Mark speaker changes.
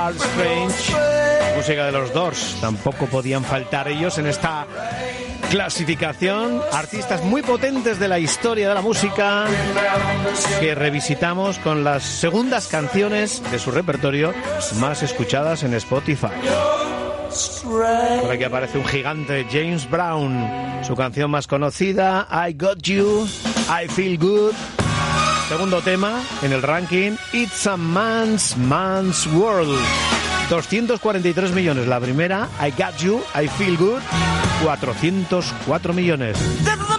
Speaker 1: Strange, música de los Doors. Tampoco podían faltar ellos en esta clasificación. Artistas muy potentes de la historia de la música que revisitamos con las segundas canciones de su repertorio más escuchadas en Spotify. Por aquí aparece un gigante, James Brown. Su canción más conocida, I Got You, I Feel Good. Segundo tema en el ranking, It's a Man's World. 243 millones la primera, I Got You, I Feel Good. 404 millones.